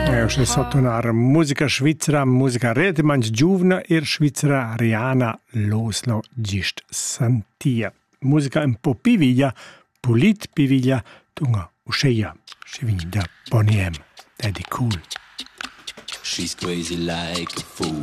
C'è sottonar musica svizzera, musica relativamente giovane e svizzera Rihanna Loslo gist sentia. Musica un po' piviglia, pulit piviglia, tunga usceia, si vini da Bonnie M. Daddy Cool. She's crazy like a fool.